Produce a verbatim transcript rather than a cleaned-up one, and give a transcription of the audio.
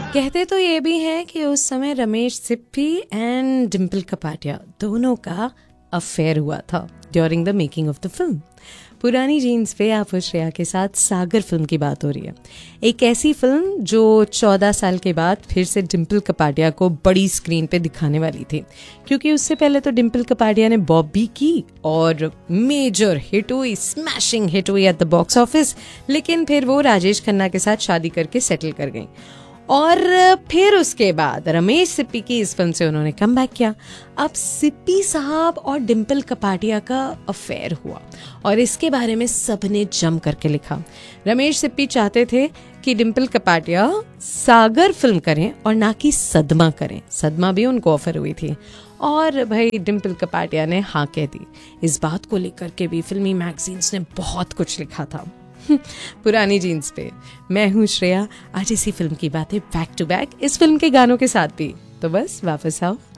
कहते तो ये भी हैं कि उस समय रमेश सिप्पी एंड डिम्पल कपाडिया दोनों का अफेयर हुआ था during the making of the film. पुरानी जीन्स पे आप श्रेया के साथ सागर फिल्म की बात हो रही है। एक ऐसी फिल्म जो चौदह साल के बाद फिर से डिम्पल कपाडिया को बड़ी स्क्रीन पे दिखाने वाली थी, क्योंकि उससे पहले तो डिम्पल कपाडिया ने बॉब भी की और मेजर हिट हुई, स्मैशिंग हिट हुई एट द बॉक्स ऑफिस। लेकिन फिर वो राजेश खन्ना के साथ शादी करके सेटल कर गई और फिर उसके बाद रमेश सिप्पी की इस फिल्म से उन्होंने कम बैक किया। अब सिप्पी साहब और डिम्पल कपाडिया का अफेयर हुआ और इसके बारे में सबने जम करके लिखा। रमेश सिप्पी चाहते थे कि डिम्पल कपाडिया सागर फिल्म करें और ना कि सदमा करें। सदमा भी उनको ऑफर हुई थी और भाई डिम्पल कपाडिया ने हाँ कह दी। इस बात को लेकर के भी फिल्मी मैगजीन्स ने बहुत कुछ लिखा था। पुरानी जीन्स पे मैं हूँ श्रेया। आज इसी फिल्म की बातें बैक टू बैक इस फिल्म के गानों के साथ भी। तो बस वापस आओ।